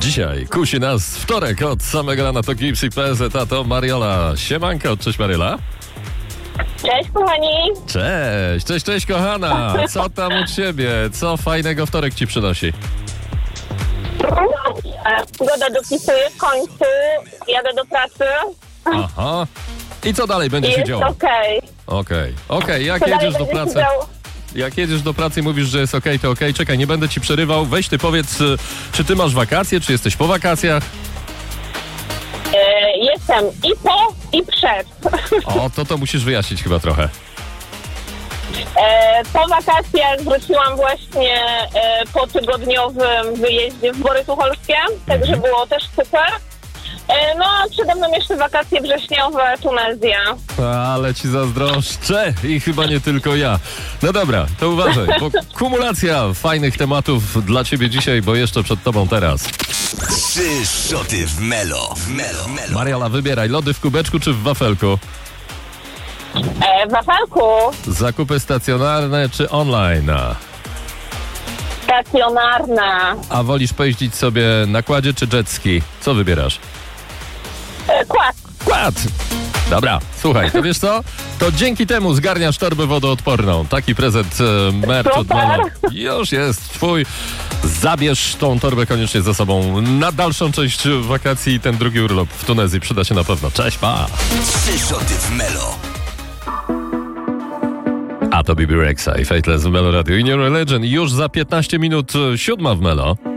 Dzisiaj kusi nas wtorek od samego rana, to Gips i PZ, a to Mariola. Siemanko, cześć Mariola. Cześć kochani. Cześć kochana. Co tam u ciebie? Co fajnego wtorek ci przynosi? Pogoda dopisuje, kończy, jadę do pracy. Aha. I co dalej będzie się działo? Okej. Okej. Jak jedziesz do pracy i mówisz, że jest okej, to okej. Czekaj, nie będę ci przerywał. Weź ty powiedz, czy ty masz wakacje, czy jesteś po wakacjach? Jestem i po, i przed. O, to musisz wyjaśnić chyba trochę. Po wakacjach wróciłam właśnie po tygodniowym wyjeździe w Bory Tucholskie, także było też super. No a przede mną jeszcze wakacje wrześniowe, Tunezja. Ale ci zazdroszczę i chyba nie tylko ja. No dobra, to uważaj, bo kumulacja fajnych tematów dla ciebie dzisiaj, bo jeszcze przed tobą teraz. 3 szoty w Melo. Mariola, wybieraj, lody w kubeczku czy w wafelku? W wafelku. Zakupy stacjonarne czy online? Stacjonarna. A wolisz pojeździć sobie na kładzie czy jet ski? Co wybierasz? Kład! Dobra, słuchaj, to wiesz co? To dzięki temu zgarniasz torbę wodoodporną. Taki prezent merch od Melo. Już jest twój. Zabierz tą torbę koniecznie ze sobą na dalszą część wakacji i ten drugi urlop w Tunezji. Przyda się na pewno. Cześć, pa! 3 szoty w Melo. A to Bibi Rexa i Fateless w Melo Radio. In Your Religion. Już za 15 minut 7 w Melo.